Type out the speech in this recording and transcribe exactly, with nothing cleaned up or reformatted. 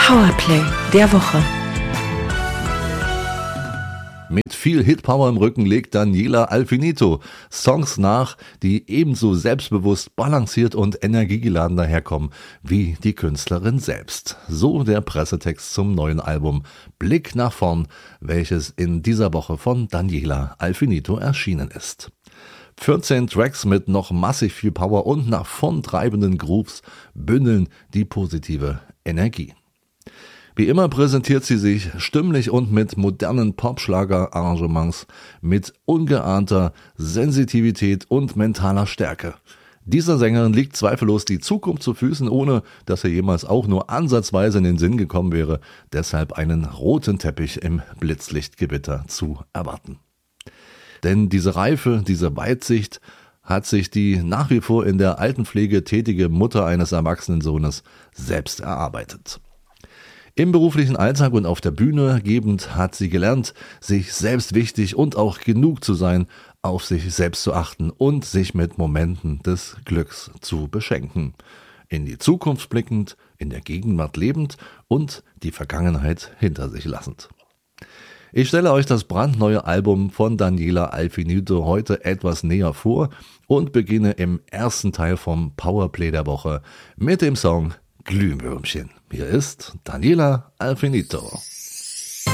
Powerplay der Woche. Mit viel Hitpower im Rücken legt Daniela Alfinito Songs nach, die ebenso selbstbewusst, balanciert und energiegeladen daherkommen wie die Künstlerin selbst. So der Pressetext zum neuen Album Blick nach vorn, welches in dieser Woche von Daniela Alfinito erschienen ist. vierzehn Tracks mit noch massiv viel Power und nach vorn treibenden Grooves bündeln die positive Energie. Wie immer präsentiert sie sich stimmlich und mit modernen Popschlager-Arrangements mit ungeahnter Sensitivität und mentaler Stärke. Dieser Sängerin liegt zweifellos die Zukunft zu Füßen, ohne dass ihr jemals auch nur ansatzweise in den Sinn gekommen wäre, deshalb einen roten Teppich im Blitzlichtgewitter zu erwarten. Denn diese Reife, diese Weitsicht hat sich die nach wie vor in der Altenpflege tätige Mutter eines erwachsenen Sohnes selbst erarbeitet. Im beruflichen Alltag und auf der Bühne gebend hat sie gelernt, sich selbst wichtig und auch genug zu sein, auf sich selbst zu achten und sich mit Momenten des Glücks zu beschenken. In die Zukunft blickend, in der Gegenwart lebend und die Vergangenheit hinter sich lassend. Ich stelle euch das brandneue Album von Daniela Alfinito heute etwas näher vor und beginne im ersten Teil vom Powerplay der Woche mit dem Song Glühwürmchen. Hier ist Daniela Alfinito.